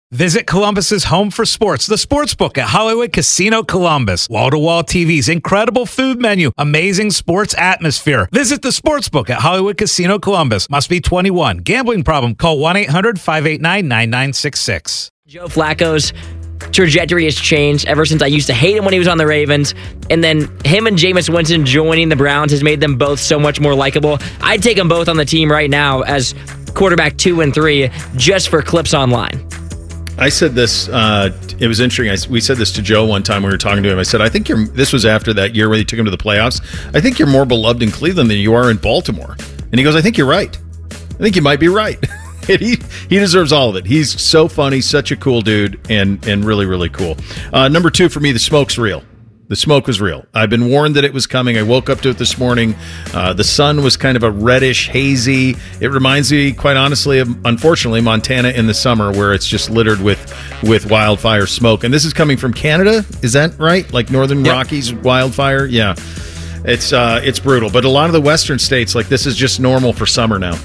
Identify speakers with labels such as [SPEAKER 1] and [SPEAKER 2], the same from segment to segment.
[SPEAKER 1] Visit Columbus's home for sports, the Sportsbook at Hollywood Casino Columbus. Wall-to-wall TVs, incredible food menu, amazing sports atmosphere. Visit the Sportsbook at Hollywood Casino Columbus. Must be 21. Gambling problem? Call 1-800-589-9966.
[SPEAKER 2] Joe Flacco's trajectory has changed ever since I used to hate him when he was on the Ravens, and then him and Jameis Winston joining the Browns has made them both so much more likable. I'd take them both on the team right now as quarterback 2 and 3 just for clips online.
[SPEAKER 3] I said this, it was interesting. We said this to Joe one time when we were talking to him. I said, I think this was after that year when he took him to the playoffs. I think you're more beloved in Cleveland than you are in Baltimore. And he goes, I think you're right. I think you might be right. And he deserves all of it. He's so funny, such a cool dude, and really, really cool. Number 2 for me, the smoke's real. The smoke was real. I've been warned that it was coming. I woke up to it this morning. The sun was kind of a reddish, hazy. It reminds me, quite honestly, of, unfortunately, Montana in the summer, where it's just littered with wildfire smoke. And this is coming from Canada. Is that right? Like Northern Rockies wildfire? Yeah. It's brutal. But a lot of the western states, like, this is just normal for summer now.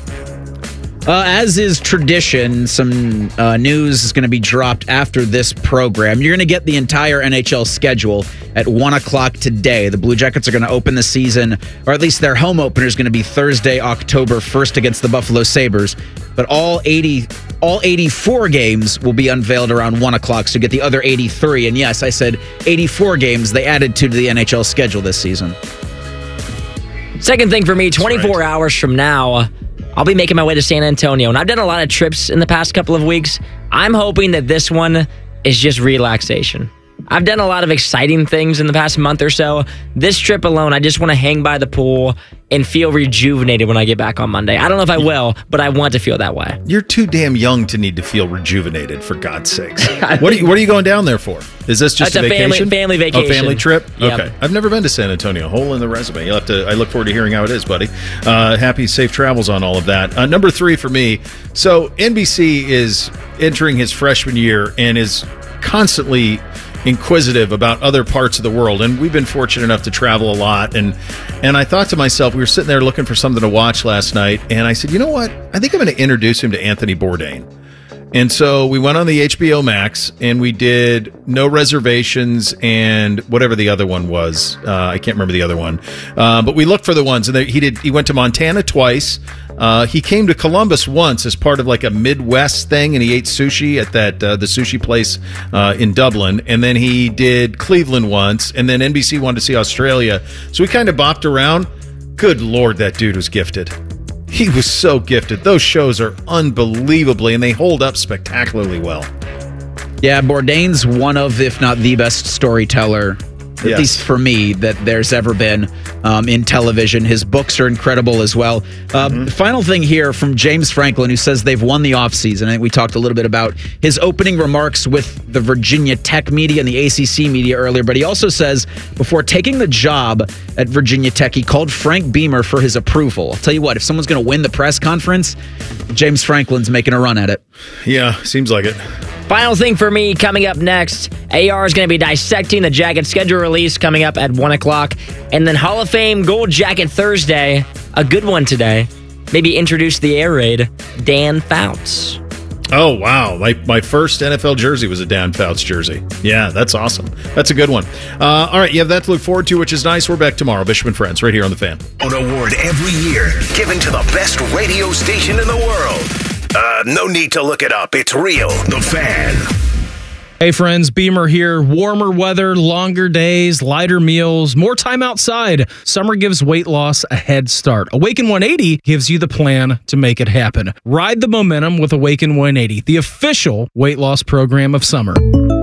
[SPEAKER 4] As is tradition, some news is going to be dropped after this program. You're going to get the entire NHL schedule at 1 o'clock today. The Blue Jackets are going to open the season, or at least their home opener is going to be Thursday, October 1st against the Buffalo Sabres. But all 84 games will be unveiled around 1 o'clock, so you get the other 83. And yes, I said 84 games they added to the NHL schedule this season.
[SPEAKER 2] Second thing for me, 24 hours from now, I'll be making my way to San Antonio, and I've done a lot of trips in the past couple of weeks. I'm hoping that this one is just relaxation. I've done a lot of exciting things in the past month or so. This trip alone, I just want to hang by the pool and feel rejuvenated when I get back on Monday. I don't know if I will, but I want to feel that way.
[SPEAKER 3] You're too damn young to need to feel rejuvenated, for God's sakes. What are you going down there for? Is this just a vacation?
[SPEAKER 2] Family vacation.
[SPEAKER 3] Oh, family trip?
[SPEAKER 2] Yep.
[SPEAKER 3] Okay. I've never been to San Antonio. Hole in the resume. I look forward to hearing how it is, buddy. Happy, safe travels on all of that. Number 3 for me. So NBC is entering his freshman year and is constantly inquisitive about other parts of the world, and we've been fortunate enough to travel a lot, and I thought to myself, we were sitting there looking for something to watch last night, and I said, you know what, I think I'm going to introduce him to Anthony Bourdain. And so we went on the HBO Max, and we did No Reservations and whatever the other one was. I can't remember the other one. But we looked for the ones, and he went to Montana twice. He came to Columbus once as part of like a Midwest thing, and he ate sushi at the sushi place in Dublin. And then he did Cleveland once, and then NBC wanted to see Australia. So we kind of bopped around. Good Lord, that dude was gifted. He was so gifted. Those shows are unbelievably, and they hold up spectacularly well.
[SPEAKER 4] Yeah, Bourdain's one of, if not the best storyteller, at least for me, that there's ever been in television. His books are incredible as well. Final thing here from James Franklin, who says they've won the offseason. I think we talked a little bit about his opening remarks with the Virginia Tech media and the ACC media earlier, but he also says before taking the job at Virginia Tech, he called Frank Beamer for his approval. I'll tell you what, if someone's going to win the press conference, James Franklin's making a run at it.
[SPEAKER 3] Yeah, seems like it.
[SPEAKER 2] Final thing for me coming up next, AR is going to be dissecting the Jacket schedule release coming up at 1 o'clock. And then Hall of Fame Gold Jacket Thursday, a good one today. Maybe introduce the air raid, Dan Fouts.
[SPEAKER 3] Oh, wow. My first NFL jersey was a Dan Fouts jersey. Yeah, that's awesome. That's a good one. All right, you have that to look forward to, which is nice. We're back tomorrow. Bishop and Friends, right here on The Fan.
[SPEAKER 5] An award every year given to the best radio station in the world. No need to look it up. It's real. The Fan.
[SPEAKER 6] Hey friends, Beamer here. Warmer weather, longer days, lighter meals, more time outside. Summer gives weight loss a head start. Awaken 180 gives you the plan to make it happen. Ride the momentum with Awaken 180, the official weight loss program of summer.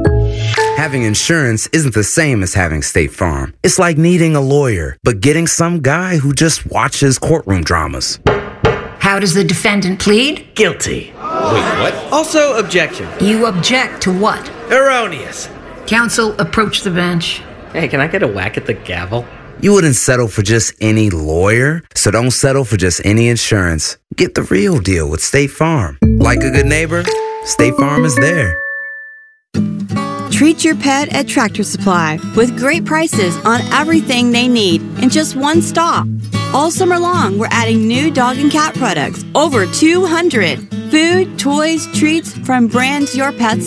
[SPEAKER 7] Having insurance isn't the same as having State Farm. It's like needing a lawyer, but getting some guy who just watches courtroom dramas.
[SPEAKER 8] How does the defendant plead?
[SPEAKER 9] Guilty.
[SPEAKER 10] Wait, what?
[SPEAKER 9] Also, objection.
[SPEAKER 8] You object to what?
[SPEAKER 9] Erroneous.
[SPEAKER 8] Counsel, approach the bench.
[SPEAKER 9] Hey, can I get a whack at the gavel?
[SPEAKER 7] You wouldn't settle for just any lawyer, so don't settle for just any insurance. Get the real deal with State Farm. Like a good neighbor, State Farm is there.
[SPEAKER 11] Treat your pet at Tractor Supply with great prices on everything they need in just one stop. All summer long, we're adding new dog and cat products, over 200. Food, toys, treats from brands your pets